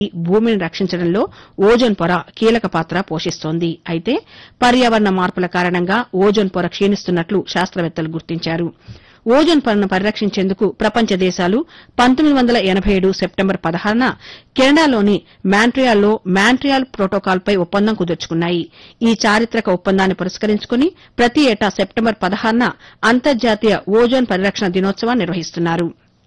భూమిని రక్షించడంలో ఓజోన్ పొర కీలక పాత్ర పోషిస్తోంది. అయితే పర్యావరణ మార్పుల కారణంగా ఓజోన్ పొర క్షీణిస్తున్నట్లు శాస్త్రవేత్తలు గుర్తించారు. ఓజోన్ పొరను పరిరక్షించేందుకు ప్రపంచ దేశాలు 1987 సెప్టెంబర్ 16న కెనడాలోని మాంట్రియాల్లో మాంట్రియాల్ ప్రోటోకాల్పై ఒప్పందం కుదుర్చుకున్నాయి. ఈ చారిత్రక ఒప్పందాన్ని పురస్కరించుకుని ప్రతి ఏటా సెప్టెంబర్ 16న అంతర్జాతీయ ఓజోన్ పరిరక్షణ దినోత్సవాన్ని నిర్వహిస్తున్నారు.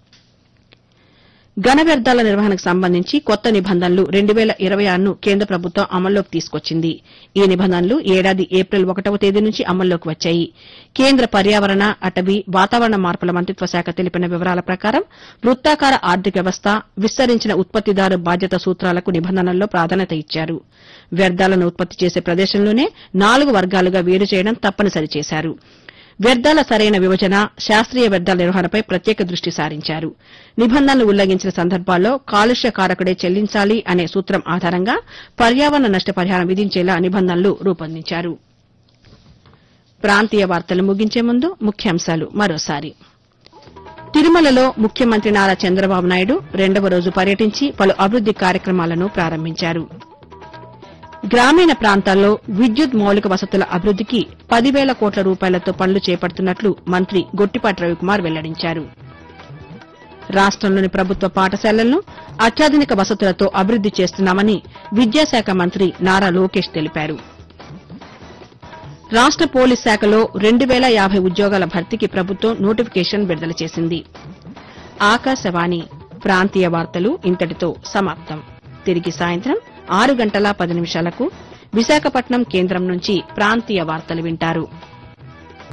ఘన వ్యర్థాల నిర్వహణకు సంబంధించి కొత్త నిబంధనలు 2026ను కేంద్ర ప్రభుత్వం అమల్లోకి తీసుకొచ్చింది. ఈ నిబంధనలు ఈ ఏడాది ఏప్రిల్ 1వ తేదీ నుంచి అమల్లోకి వచ్చాయి. కేంద్ర పర్యావరణ, అటవీ, వాతావరణ మార్పుల మంత్రిత్వ శాఖ తెలిపిన వివరాల ప్రకారం వృత్తాకార ఆర్థిక వ్యవస్థ, విస్తరించిన ఉత్పత్తిదారు బాధ్యత సూత్రాలకు నిబంధనల్లో ప్రాధాన్యత ఇచ్చారు. వ్యర్థాలను ఉత్పత్తి చేసే ప్రదేశంలోనే 4 వర్గాలుగా వేరు చేయడం తప్పనిసరి చేశారు. వ్యర్థాల సరైన విభజన, శాస్త్రీయ వ్యర్థాల నిర్వహణపై ప్రత్యేక దృష్టి సారించారు. నిబంధనలు ఉల్లంఘించిన సందర్భాల్లో కాలుష్య కారకుడే చెల్లించాలి అనే సూత్రం ఆధారంగా పర్యావరణ నష్టపరిహారం విధించేలా నిబంధనలు రూపొందించారు. ప్రాంతీయ వార్తలు ముగించే ముందు ముఖ్యాంశాలు మరోసారి. తిరుమలలో ముఖ్యమంత్రి నారా చంద్రబాబు నాయుడు 2వ రోజు పర్యటించి పలు అభివృద్ది కార్యక్రమాలను ప్రారంభించారు. గ్రామీణ ప్రాంతాల్లో విద్యుత్ మౌలిక వసతుల అభివృద్దికి 10,000 కోట్ల రూపాయలతో పనులు చేపడుతున్నట్లు మంత్రి గొట్టిపాటి రవికుమార్ వెల్లడించారు. రాష్టంలోని ప్రభుత్వ పాఠశాలలను అత్యాధునిక వసతులతో అభివృద్ది చేస్తున్నామని విద్యాశాఖ మంత్రి నారా లోకేష్ తెలిపారు. రాష్ట పోలీస్ శాఖలో 2,050 ఉద్యోగాల భర్తీకి ప్రభుత్వం నోటిఫికేషన్ విడుదల చేసింది. ఆకాశవాణి ప్రాంతీయ వార్తలు ఇంతటితో సమాప్తం. తిరిగి సాయంత్రం 6 గంటల 10 నిమిషాలకు విశాఖపట్నం కేంద్రం నుంచి ప్రాంతీయ వార్తలు వింటారు.